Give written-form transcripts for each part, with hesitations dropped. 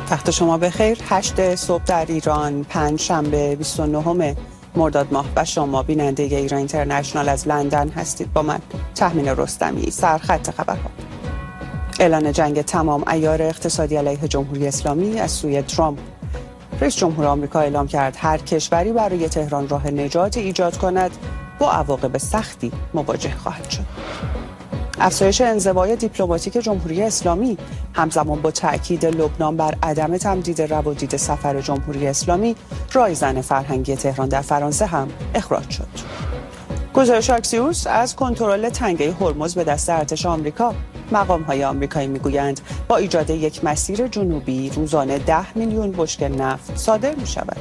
وقت شما بخیر. 8 صبح در ایران، پنجشنبه 29 مرداد ماه و شما بیننده ایران اینترنشنال از لندن هستید. با من تهمین رستمی. سرخط خبرها: اعلان جنگ تمام عیار اقتصادی علیه جمهوری اسلامی از سوی ترامپ. رئیس جمهور آمریکا اعلام کرد هر کشوری برای تهران راه نجات ایجاد کند با عواقب سختی مواجه خواهد شد. افزایش انزوای دیپلماتیک جمهوری اسلامی همزمان با تأکید لبنان بر عدم تمدید روادید سفر جمهوری اسلامی، رایزن فرهنگی تهران در فرانسه هم اخراج شد. گزارش اکسیوس از کنترل تنگه هرمز به دست ارتش آمریکا. مقام‌های آمریکایی میگویند با ایجاد یک مسیر جنوبی روزانه 10 میلیون بشکه نفت صادر می‌شود.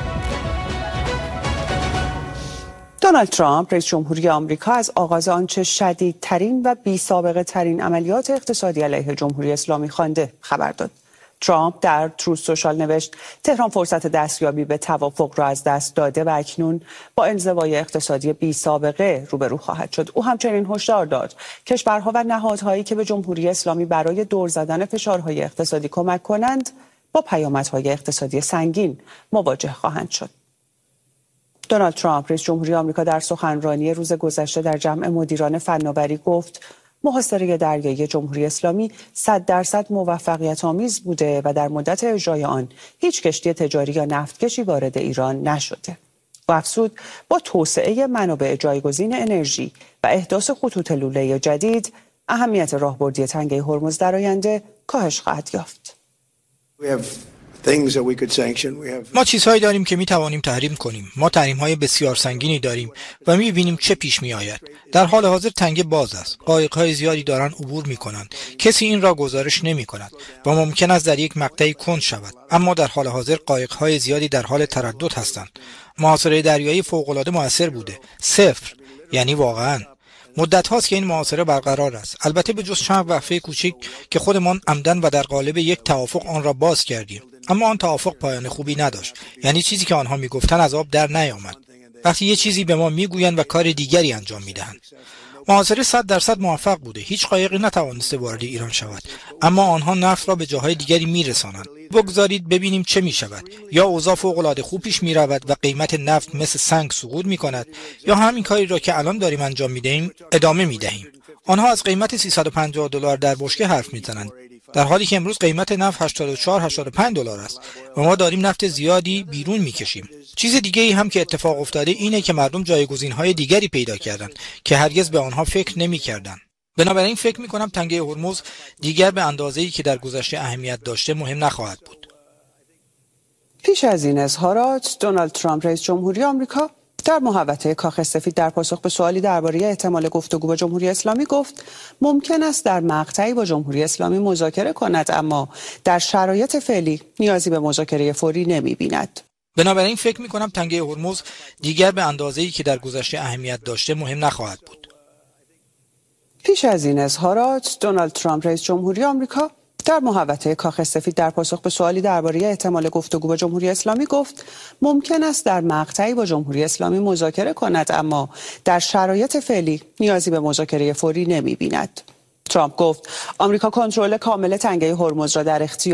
دونالد ترامپ رئیس جمهوری آمریکا از آغاز آنچه شدیدترین و بی‌سابقه ترین عملیات اقتصادی علیه جمهوری اسلامی خوانده خبر داد. ترامپ در تروث سوشال نوشت تهران فرصت دستیابی به توافق را از دست داده و اکنون با انزوای اقتصادی بی‌سابقه روبرو خواهد شد. او همچنین هشدار داد کشورها و نهادهایی که به جمهوری اسلامی برای دور زدن فشارهای اقتصادی کمک کنند با پیامدهای اقتصادی سنگین مواجه خواهند شد. دونالد ترامپ رئیس جمهوری آمریکا در سخنرانی روز گذشته در جمع مدیران فناوری گفت محاصره دریایی جمهوری اسلامی 100% موفقیت آمیز بوده و در مدت اجرای آن هیچ کشتی تجاری یا نفتکشی وارد ایران نشده. و افزود با توسعه منابع جایگزین انرژی و احداث خطوط لوله جدید اهمیت راهبردی تنگه هرمز در آینده کاهش خواهد یافت. ما چیزهایی داریم که می توانیم تحریم کنیم. ما تحریم‌های بسیار سنگینی داریم و می بینیم چه پیش می آید. در حال حاضر تنگه باز است. قایق‌های زیادی دارند عبور می کنند. کسی این را گزارش نمی کند و ممکن است در یک مقطعی کند شود. اما در حال حاضر قایق‌های زیادی در حال تردد هستند. محاصره دریایی فوق‌العاده مؤثر بوده. صفر، یعنی واقعاً مدت هاست که این محاصره برقرار است. البته به جز چند وقفه کوچک که خودمان عمدن و در قالب یک توافق آن را باز کردیم. اما آن توافق پایان خوبی نداشت. یعنی چیزی که آنها میگفتن از آب در نیامد. وقتی یه چیزی به ما میگویند و کار دیگری انجام میدهند. محاصره 100% موفق بوده. هیچ قایقی نتوانسته وارد ایران شود. اما آنها نفت را به جاهای دیگری میرسانند. بگذارید ببینیم چه میشود. یا اوضاع فوق‌العاده خوب پیش میرود و قیمت نفت مثل سنگ سقوط میکند، یا همین کاری را که الان داریم انجام میدهیم ادامه میدهیم. آنها از قیمت $350 در بشکه حرف میزنند، در حالی که امروز قیمت نفت $84-85 است و ما داریم نفت زیادی بیرون میکشیم. چیز دیگه ای هم که اتفاق افتاده اینه که مردم جایگزین‌های دیگری پیدا کردند که هرگز به آنها فکر نمی‌کردند. بنابراین فکر می‌کنم تنگه هرمز دیگر به اندازه‌ای که در گذشته اهمیت داشته مهم نخواهد بود. پیش از این اظهارات، دونالد ترامپ رئیس جمهوری آمریکا در محوطه کاخ سفید در پاسخ به سوالی درباره احتمال گفتگو با جمهوری اسلامی گفت ممکن است در مقطعی با جمهوری اسلامی مذاکره کند، اما در شرایط فعلی نیازی به مذاکره فوری نمی‌بیند. بنابراین فکر می‌کنم تنگه هرمز دیگر به اندازه‌ای که در گذشته اهمیت داشته مهم نخواهد بود. پیش از این اظهارات، دونالد ترامپ رئیس جمهوری آمریکا در محوطه کاخ سفید در پاسخ به سوالی درباره احتمال گفتگو با جمهوری اسلامی گفت ممکن است در مقطعی با جمهوری اسلامی مذاکره کند، اما در شرایط فعلی نیازی به مذاکره فوری نمی‌بیند. ترامپ گفت آمریکا کنترل کامل تنگه هرمز را در اختیار